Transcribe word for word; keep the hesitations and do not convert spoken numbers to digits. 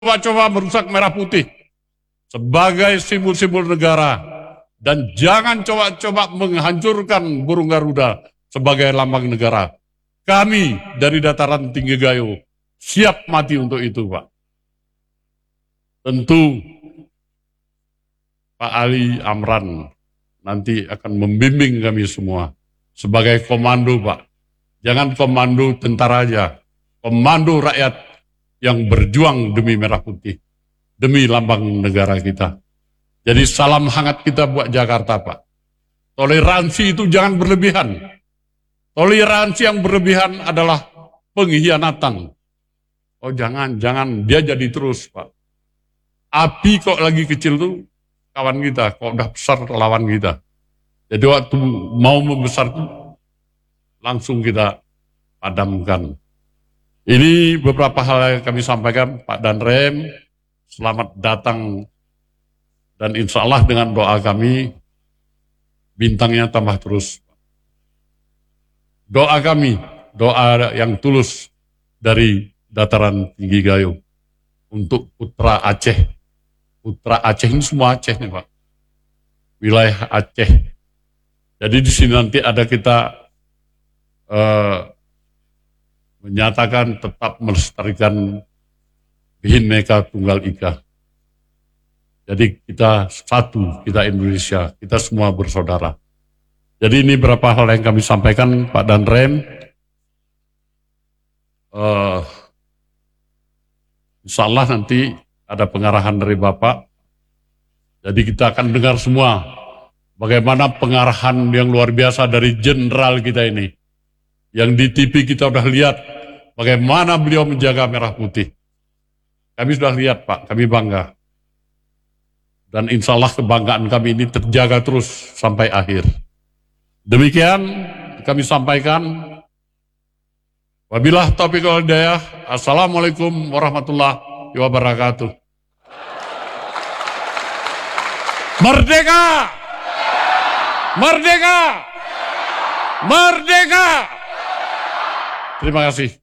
coba-coba merusak merah putih sebagai simbol-simbol negara, dan jangan coba-coba menghancurkan burung Garuda sebagai lambang negara. Kami dari dataran tinggi Gayo siap mati untuk itu, Pak. Tentu Pak Ali Amran nanti akan membimbing kami semua sebagai komando, Pak. Jangan komando tentara aja, komando rakyat yang berjuang demi merah putih, demi lambang negara kita. Jadi salam hangat kita buat Jakarta, Pak. Toleransi itu jangan berlebihan. Toleransi yang berlebihan adalah pengkhianatan. Oh jangan, jangan, dia jadi terus, Pak. Api kok lagi kecil tuh kawan kita, kok udah besar lawan kita. Jadi waktu mau membesar tuh langsung kita padamkan. Ini beberapa hal yang kami sampaikan, Pak Danrem. Selamat datang, dan insya Allah dengan doa kami bintangnya tambah terus. Doa kami, doa yang tulus dari dataran tinggi Gayo untuk putra Aceh. Putra Aceh ini semua Aceh nih, Pak. Wilayah Aceh. Jadi di sini nanti ada kita uh, menyatakan tetap melestarikan Bhinneka Tunggal Ika. Jadi kita satu, kita Indonesia, kita semua bersaudara. Jadi ini beberapa hal yang kami sampaikan, Pak Danrem. Uh, Insya Allah nanti ada pengarahan dari Bapak. Jadi kita akan dengar semua bagaimana pengarahan yang luar biasa dari jenderal kita ini. Yang di T V kita udah lihat bagaimana beliau menjaga merah putih. Kami sudah lihat, Pak, kami bangga. Dan insya Allah kebanggaan kami ini terjaga terus sampai akhir. Demikian kami sampaikan. Wabillahi taufiq wal hidayah. Assalamualaikum warahmatullahi wabarakatuh. Merdeka! Merdeka! Merdeka! Terima kasih.